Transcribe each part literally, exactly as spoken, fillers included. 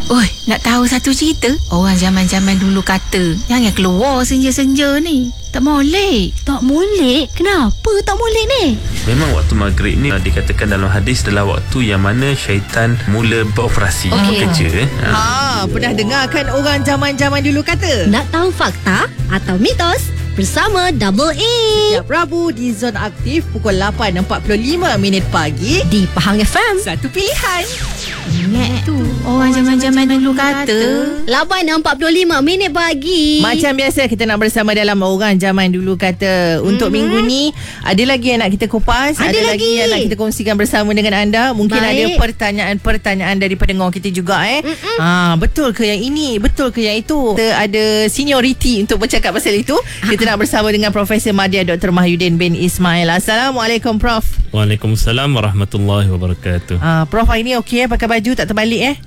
Oi, nak tahu satu cerita? Orang zaman-zaman dulu kata, jangan keluar senja-senja ni. Tak molek. Tak molek? Kenapa tak molek ni? Memang waktu maghrib ni dikatakan dalam hadis adalah waktu yang mana syaitan mula beroperasi, okay. bekerja. Eh? Ha, pernah dengar kan orang zaman-zaman dulu kata? Nak tahu fakta atau mitos? Bersama Double A. Setiap Rabu di Zona Aktif pukul lapan empat puluh lima minit pagi Di Pahang F M. Satu pilihan. Ingat tu, orang zaman-zaman dulu kata. lapan empat puluh lima minit pagi. Macam biasa kita nak bersama dalam orang zaman dulu kata. Untuk mm-hmm. minggu ni ada lagi yang nak kita kupas, Ada ada lagi. lagi yang nak kita kongsikan bersama dengan anda. Mungkin Baik. ada pertanyaan-pertanyaan dari pendengar kita juga eh. Ha, betul ke yang ini? Betul ke yang itu? Kita ada seniority untuk bercakap pasal itu. Kita nak bersama dengan Profesor Madya Doktor Mahyudin bin Ismail. Assalamualaikum Prof. Waalaikumsalam warahmatullahi wabarakatuh. Ha, Prof hari ni okey eh pakai baju tak terbalik eh?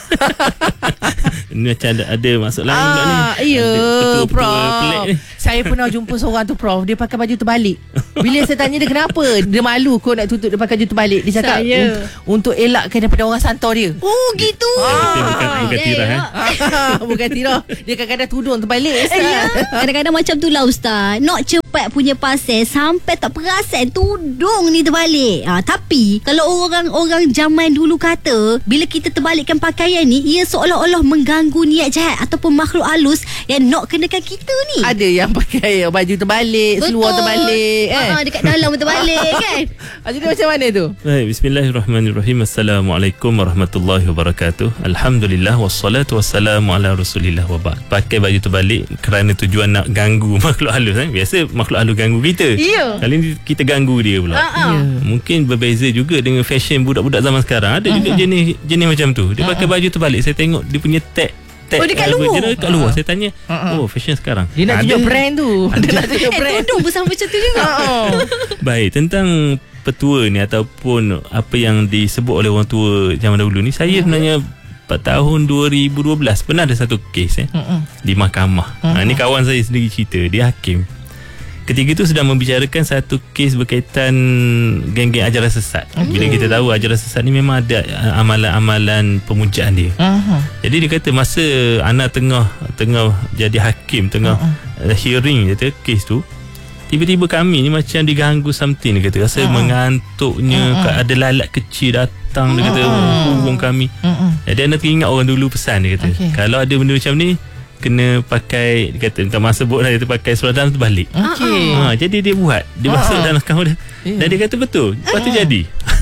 Ini macam ada, ada maksud lain ah, pula ni. Ya, Petua-petua pelik ni. Saya pernah jumpa seorang tu Prof. Dia pakai baju terbalik. Bila saya tanya dia kenapa, dia malu kau nak tutup dia pakai baju terbalik. Dia cakap Saya. un- Untuk elakkan daripada orang santor dia. Oh gitu. Kita bukan, bukan tirah eh. Bukan tirah. Dia kadang-kadang tudung terbalik Ustaz. Ya. Kadang-kadang macam tu lah Ustaz. Nak cepat punya pasal sampai tak perasan tudung ni terbalik. Ha, tapi kalau orang-orang zaman dulu kata, bila kita terbalikkan pakaian ni, ia seolah-olah mengganggu niat jahat ataupun makhluk halus yang nak kenakan kita ni. Ada yang pakai baju terbalik, seluar terbalik eh. Ha, dekat dalam terbalik kan. Ah, jadi macam mana tu? Baik, bismillahirrahmanirrahim. Assalamualaikum warahmatullahi wabarakatuh. Alhamdulillah wassalatu wassalamu ala Rasulillah wa ba'd. Pakai baju terbalik kerana tujuan nak ganggu makhluk halus eh. Biasa makhluk halus ganggu kita. Ya. Kali ni kita ganggu dia pula. Ha. Mungkin berbeza juga dengan fashion budak-budak zaman sekarang. Ada juga jenis jenis macam tu. Dia pakai baju terbalik. Saya tengok dia punya tag tag Oh, dekat uh, luar? dia dekat luar. Saya tanya, Uh-uh. oh fashion sekarang. Dia nak tunjuk brand tu. Dia nak tunjuk Eh, brand. tudung pun sama macam tu juga. Oh. Baik, tentang petua ni ataupun apa yang disebut oleh orang tua zaman dahulu ni, saya sebenarnya pada tahun dua ribu dua belas pernah ada satu kes eh, di mahkamah. Ha, ni kawan saya sendiri cerita, dia hakim. Ketika itu sedang membicarakan satu kes berkaitan geng-geng ajaran sesat. Bila kita tahu ajaran sesat ni memang ada uh, amalan-amalan pemujaan dia. Uh-huh. Jadi dia kata masa Ana tengah tengah jadi hakim, tengah uh-uh. hearing dia kata kes tu, tiba-tiba kami ni macam diganggu something. Dia kata rasa uh-uh. mengantuknya, uh-uh. ada lalat kecil datang. Dia kata hubung kami. Uh-uh. Jadi Ana teringat orang dulu pesan. Dia kata okay, kalau ada benda macam ni kena pakai, dia kata entah masa sebut lah, dia kata pakai seluar dalam terbalik. Okey. Ha, jadi dia buat, dia Uh-uh. masuk dalam kaum dia. Yeah. Dan dia kata betul. Lepas tu jadi.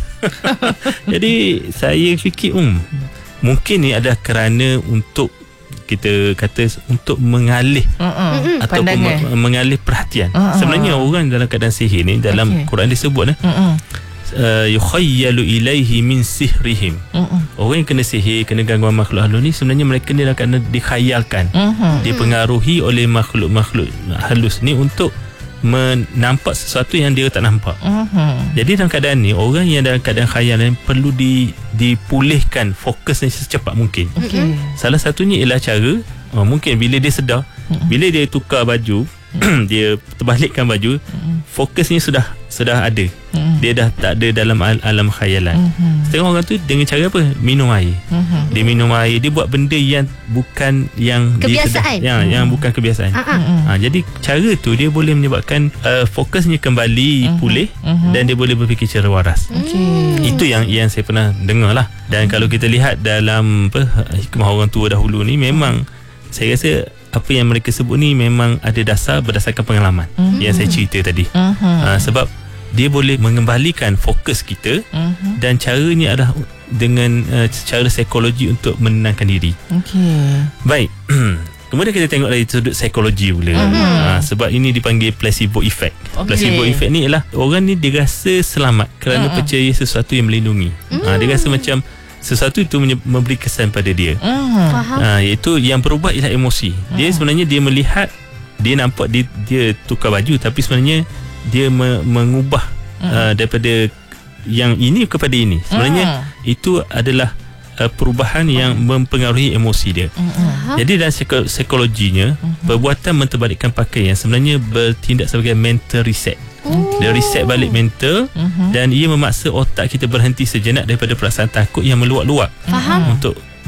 Jadi saya fikir um, mungkin ni adalah kerana untuk kita kata untuk mengalih Uh-uh. ataupun Pandangan. me- mengalih perhatian. Uh-uh. Sebenarnya orang dalam keadaan sihir ni dalam Okay. Quran disebut eh, Uh-uh. uh, yukhayyalu ilaihi min sihrihim. Uh-uh. Orang yang kena sihir, kena gangguan makhluk halus ni sebenarnya mereka ni dalam keadaan dikhayalkan. Uh-huh. Dipengaruhi oleh makhluk-makhluk halus ni untuk menampak sesuatu yang dia tak nampak. Uh-huh. Jadi dalam keadaan ni, orang yang dalam keadaan khayalan perlu di, dipulihkan fokusnya secepat mungkin. Okay. Salah satunya ialah cara oh, mungkin bila dia sedar, bila dia tukar baju, dia terbalikkan baju, fokusnya sudah sudah ada. Dia dah tak ada dalam al- alam khayalan. Setengah orang tu dengan cara apa? Minum air. Dia minum air, dia buat benda yang bukan yang dia Kebiasaan. sedar, yang, yang bukan kebiasaan. Ha. Ha, jadi cara tu dia boleh menyebabkan uh, fokusnya kembali pulih dan dia boleh berfikir secara waras. Okay. Itu yang yang saya pernah dengar lah. Dan kalau kita lihat dalam apa, hikmah orang tua dahulu ni, memang saya rasa apa yang mereka sebut ni memang ada dasar berdasarkan pengalaman yang saya cerita tadi. Uh, sebab dia boleh mengembalikan fokus kita dan caranya adalah dengan uh, secara psikologi untuk menenangkan diri. Okay. Baik. Kemudian kita tengok dari sudut psikologi pula. Ha, sebab ini dipanggil placebo effect. Okay. Placebo effect ni ialah orang ni dia rasa selamat kerana uh-huh. percaya sesuatu yang melindungi. Ha, dia rasa macam sesuatu itu menye- memberi kesan pada dia. Uh-huh. Faham. Ha, iaitu yang berubah ialah emosi. Dia sebenarnya dia melihat, dia nampak dia, dia tukar baju, tapi sebenarnya dia me- mengubah uh, daripada yang ini kepada ini. Sebenarnya itu adalah uh, perubahan yang mempengaruhi emosi dia. Faham. Jadi dalam psiko- psikologinya, perbuatan menterbalikkan pakaian sebenarnya bertindak sebagai mental reset. Oh. Dia reset balik mental dan ia memaksa otak kita berhenti sejenak daripada perasaan takut yang meluap-luap Faham. untuk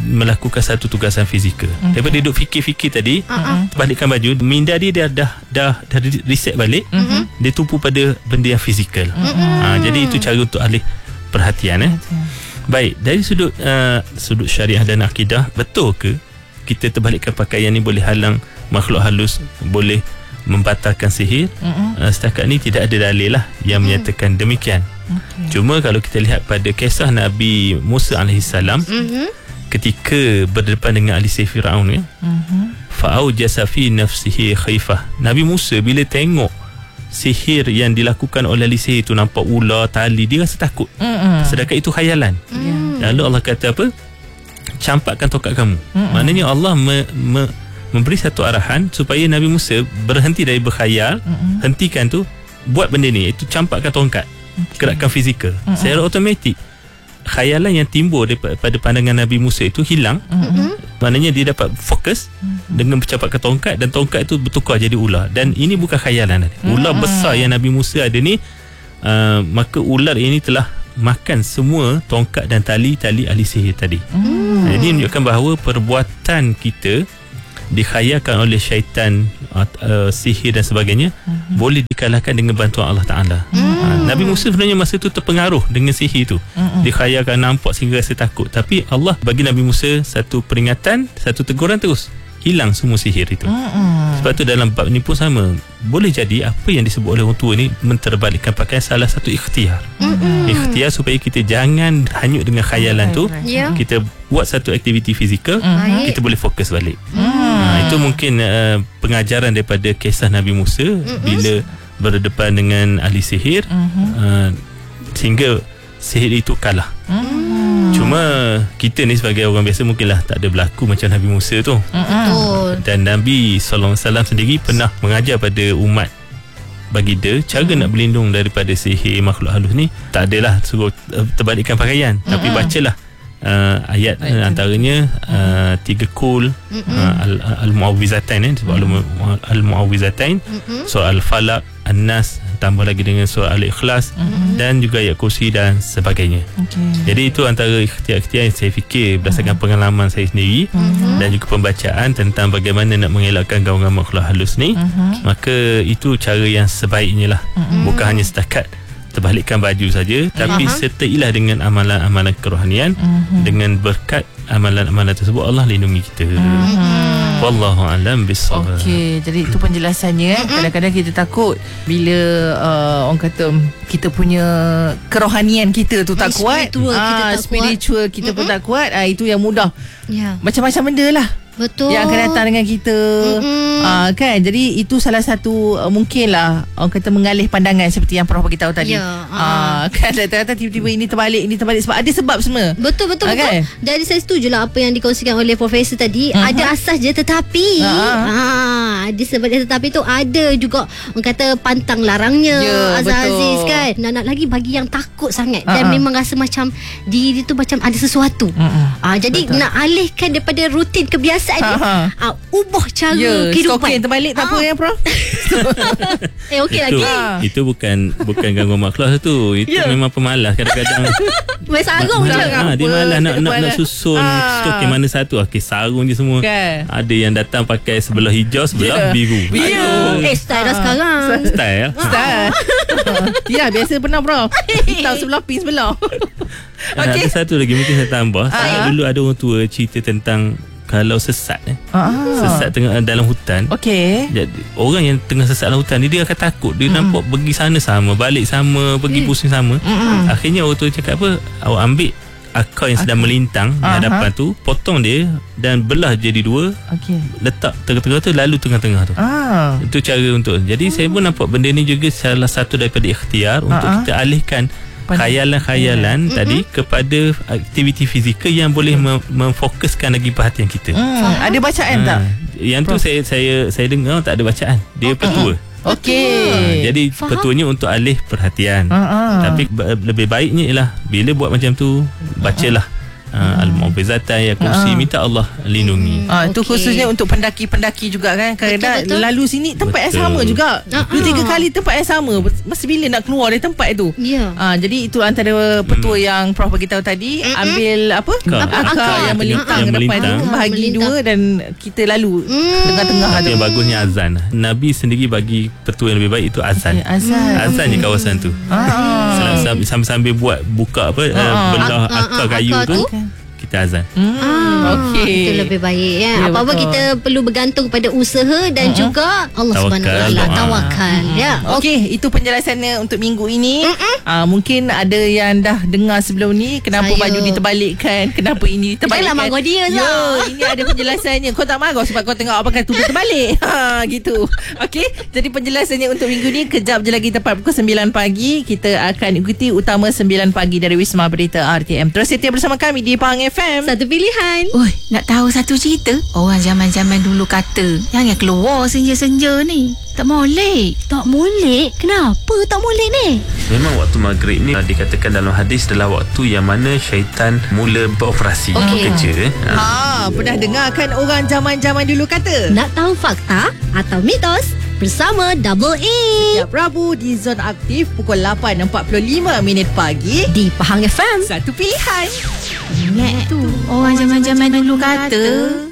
melakukan satu tugasan fizikal. Okay. Daripada duduk fikir-fikir tadi, uh-huh. balikkan baju, minda dia dah dah dah, dah reset balik. Uh-huh. Dia tumpu pada benda yang fizikal. Uh-huh. Ha, jadi itu cara untuk alih perhatian. Eh. Uh-huh. Baik, dari sudut uh, sudut syariah dan akidah, betul ke kita terbalikkan pakaian ni boleh halang makhluk halus, boleh membatalkan sihir? Uh-huh. Uh, setakat ni tidak ada dalil lah yang uh-huh. menyatakan demikian. Okay. Cuma kalau kita lihat pada kisah Nabi Musa alaihissalam, uh-huh. ketika berdepan dengan ahli sihir Firaun, ya, uh-huh. fa'aujasa fi nafsihi khaifah. Nabi Musa bila tengok sihir yang dilakukan oleh ahli sihir itu, nampak ular, tali, dia rasa takut. Uh-uh. Sedangkan itu khayalan. Uh-huh. Lalu Allah kata apa? Campakkan tongkat kamu. Uh-uh. Maknanya Allah me, me, memberi satu arahan supaya Nabi Musa berhenti dari berkhayal. Uh-uh. Hentikan tu, buat benda ni, itu campakkan tongkat. Okay. Gerakan fizikal. Uh-uh. Secara automatik khayalan yang timbul daripada pandangan Nabi Musa itu hilang. Uh-huh. Maknanya dia dapat fokus uh-huh. dengan mencampakkan tongkat, dan tongkat itu bertukar jadi ular. Dan ini bukan khayalan. Uh-huh. Ular besar yang Nabi Musa ada ni, uh, maka ular ini telah makan semua tongkat dan tali-tali ahli sihir tadi. Uh-huh. Jadi menunjukkan bahawa perbuatan kita dikhayalkan oleh syaitan, uh, sihir dan sebagainya, uh-huh. boleh dikalahkan dengan bantuan Allah Ta'ala. Uh-huh. Nabi Musa sebenarnya masa tu terpengaruh dengan sihir tu. Uh-huh. Dikhayalkan, nampak sehingga rasa takut. Tapi Allah bagi Nabi Musa satu peringatan, satu teguran, terus hilang semua sihir itu. Uh-huh. Sebab tu dalam bab ni pun sama. Boleh jadi apa yang disebut oleh orang tua ni menterbalikkan pakaian salah satu ikhtiar. Uh-huh. Ikhtiar supaya kita jangan hanyut dengan khayalan uh-huh. tu. Yeah. Kita buat satu aktiviti fizikal, uh-huh. kita boleh fokus balik. Uh-huh. Ha, itu mungkin uh, pengajaran daripada kisah Nabi Musa, uh-huh. bila berdepan dengan ahli sihir, uh-huh. uh, sehingga sihir itu kalah. Uh-huh. Cuma kita ni sebagai orang biasa mungkinlah tak ada berlaku macam Nabi Musa tu. Uh-huh. Dan Nabi sallallahu alaihi wasallam sendiri pernah mengajar pada umat baginda cara uh-huh. nak berlindung daripada sihir makhluk halus ni. Tak adalah suruh uh, terbalikkan pakaian, uh-huh. tapi bacalah Uh, ayat, ayat uh, antaranya uh, tiga kul, uh, al, al-mu'awwizatain, eh, sebab mm-hmm. al-mu'awwizatain, mm-hmm. surah al-falaq, an-nas, tambah lagi dengan surah al-ikhlas, mm-hmm. dan juga ayat kursi dan sebagainya. Okay. Jadi itu antara ikhtiar-ikhtiar yang saya fikir berdasarkan mm-hmm. pengalaman saya sendiri, mm-hmm. dan juga pembacaan tentang bagaimana nak mengelakkan gangguan makhluk halus ni. Mm-hmm. Maka itu cara yang sebaiknya lah. Mm-hmm. Bukan hanya setakat terbalikkan baju saja, tapi uh-huh. sertailah dengan amalan-amalan kerohanian. Uh-huh. Dengan berkat amalan-amalan tersebut Allah lindungi kita. Uh-huh. Wallahu a'lam bissawab. Okey, jadi itu penjelasannya. Uh-huh. Kadang-kadang kita takut bila uh, orang kata kita punya kerohanian kita tu tak kuat, spiritual ah, kita tak spiritual kuat. kita uh-huh. pun tak kuat. Ah, itu yang mudah. Yeah. Macam-macam benda lah. Betul. Yang akan datang dengan kita. Uh, kan? Jadi itu salah satu uh, mungkinlah orang kata mengalih pandangan seperti yang Prof beritahu tadi. Ya, uh, kan datang-datang tiba-tiba ini terbalik, ini terbalik sebab ada sebab semua. Betul betul uh, betul. Kan? Jadi saya setujulah apa yang dikongsikan oleh Profesor tadi. Uh-huh. Ada asas je tetapi uh-huh. uh, ada sebab dia tetapi tu ada juga orang kata pantang larangnya. Ya, Azhar Aziz kan. Nak-nak lagi bagi yang takut sangat uh-huh. dan memang rasa macam diri tu macam ada sesuatu. Uh-huh. Uh, jadi betul. Nak alihkan daripada rutin kebiasaan uh-huh. uh, ubah cara yeah, kehidupan. Okey, terbalik tak ha. apa ya, Prof? eh, okey lagi. Ha. Itu bukan bukan gangguan makhluk tu. Itu yeah. memang pemalas kadang-kadang. Main sarung je. Ha, dia malas nak, nak, nak susun ha. stok yang mana satu. Okey, sarung je semua. Okay. Ada yang datang pakai sebelah hijau, sebelah yeah. biru. Yeah. Eh, style dah ha. sekarang. Style. Style. Ya, biasa pernah, Prof. Hitam sebelah, pink sebelah. Okay. Ada satu lagi mungkin saya tambah. Saya dulu ada orang tua cerita tentang kalau sesat eh. Ah. Sesat tengah dalam hutan. Okey. Jadi orang yang tengah sesat dalam hutan ni dia akan takut. Dia mm. nampak pergi sana sama, balik sama, pergi pusing sama. Mm-mm. Akhirnya orang tu cakap apa? Awak ambil akar yang sedang akar. melintang di uh-huh. hadapan tu, potong dia dan belah jadi dua. Okey. Letak tengah-tengah tu, lalu tengah-tengah tu. Ah. Itu cara untuk. Jadi mm. saya pun nampak benda ni juga salah satu daripada ikhtiar uh-huh. untuk kita alihkan khayalan-khayalan yeah. tadi mm-hmm. kepada aktiviti fizikal yang boleh mem- memfokuskan lagi perhatian kita. Hmm. Ada bacaan ha. tak? Yang Prof. tu saya saya saya dengar tak ada bacaan. Dia okay. petua. Okey. Ha, jadi faham? Petuanya untuk alih perhatian. Uh-huh. Tapi lebih baiknya ialah bila buat macam tu, bacalah uh, Al-Mu'awwizatan, ya kursi, Ah. minta Allah lindungi. Ah, itu Okey. khususnya untuk pendaki-pendaki juga kan. Kadang-kadang Betul, betul. lalu sini tempat yang Betul. sama juga. Ah, Dua tiga ah. kali tempat yang sama. Mesti bila nak keluar dari tempat itu. Ya. Ah, jadi itu antara petua yang Prof beritahu tadi. Mm-mm. Ambil apa? Akar. Akar, Akar. yang melintang Yang ke depan melintang. tu. Bahagi Melintang. dua dan kita lalu Hmm. tengah-tengah Tapi tu. yang bagusnya azan. Nabi sendiri bagi petua yang lebih baik itu azan. Ya, azan. Azan je kawasan tu. Ah. Sambil- Sambil-sambil buat buka apa uh, Ah. belah Ah, ah, akar ah, kayu akar tu, tu. kita azan. Hmm, Ah, okey. Itu lebih baik ya. Ya, Apa-apa betul. kita perlu bergantung pada usaha dan Mm-mm. juga Allah Tawakal, Subhanahu Wa Taala, doa. tawakal ya. Okey, itu penjelasannya untuk minggu ini. Uh, mungkin ada yang dah dengar sebelum ni kenapa Saya- baju diterbalikkan, kenapa ini diterbalikkan. Janganlah marah dia, Ya, Zah. ini ada penjelasannya. Kau tak marah sebab kau tengok apa kan tuduh terbalik. Ha, gitu. Okey, jadi penjelasannya untuk minggu ni kejap je lagi tepat pukul sembilan pagi kita akan ikuti Utama sembilan pagi dari Wisma Berita R T M. Terus setia bersama kami di Pahang F M. Satu pilihan. Oi, nak tahu satu cerita? Orang zaman-zaman dulu kata, jangan keluar senja-senja ni. Tak molek. Tak molek. Kenapa tak molek ni? Memang waktu maghrib ni uh, dikatakan dalam hadis adalah waktu yang mana syaitan mula beroperasi, Okey. bekerja. eh. Uh, Ha, pernah dengar kan orang zaman-zaman dulu kata? Nak tahu fakta atau mitos? Bersama Double A Setiap Rabu di Zona Aktif pukul lapan empat puluh lima minit pagi. di Pahang F M. Satu pilihan. Ingat tu, orang zaman-zaman dulu kata,